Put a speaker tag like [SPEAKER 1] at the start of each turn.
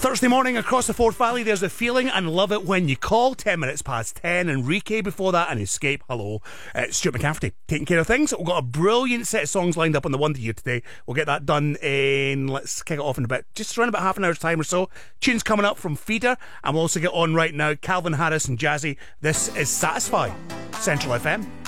[SPEAKER 1] Thursday morning across the Forth Valley, there's a feeling and love it when you call. 10 minutes past 10. Enrique before that and Escape. Hello. Stuart McCafferty taking care of things. We've got a brilliant set of songs lined up on the Wonder Year today. We'll get that done in, let's kick it off in just around about half an hour's time or so. Tunes coming up from Feeder, and we'll also get on right now. Calvin Harris and Jazzy. This is Satisfy. Central FM.